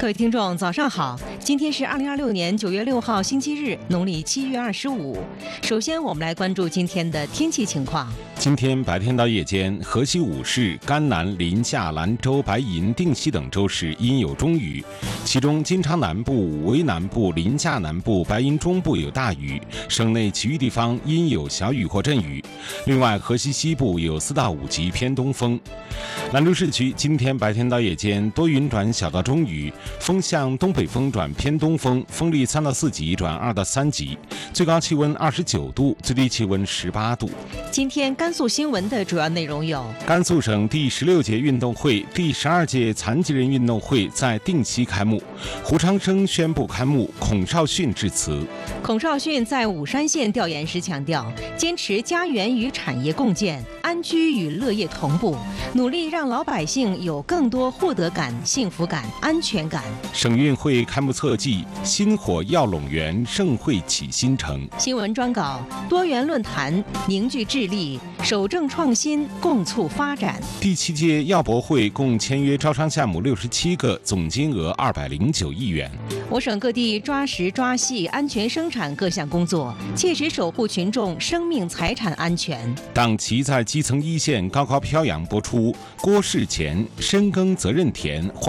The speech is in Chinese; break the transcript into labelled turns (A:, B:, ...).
A: 各位听众，早上好！今天是2026年9月6号，星期日，农历7月25。首先，我们来关注今天的天气情况。
B: 今天白天到夜间，河西五市、甘南、临夏、兰州、白银、定西等州市阴有中雨，其中金昌南部、武威南部、临夏南部、白银中部有大雨，省内其余地方阴有小雨或阵雨。另外，河西西部有4到5级偏东风。兰州市区今天白天到夜间多云转小到中雨，风向东北风转偏东风，风力3到4级转2到3级，最高气温29度，最低气温18度。
A: 今天甘肃新闻的主要内容有：
B: 甘肃省第16届运动会、第12届残疾人运动会在定西开幕，胡昌生宣布开幕，孔少迅致辞。
A: 孔少迅在武山县调研时强调，坚持家园与产业共建，安居与乐业同步，努力让老百姓有更多获得感、幸福感、安全感。
B: 省运会开幕侧记：薪火耀陇源，盛会启新城。
A: 新闻专稿：多元论坛凝聚智力，守正创新，共促发展。
B: 第7届药博会共签约招商项目67个，总金额209亿元。
A: 我省各地抓实抓细安全生产各项工作，切实守护群众生命财产安全。
B: 党旗在基层一线高高飘扬播出，郭世前深耕责任田。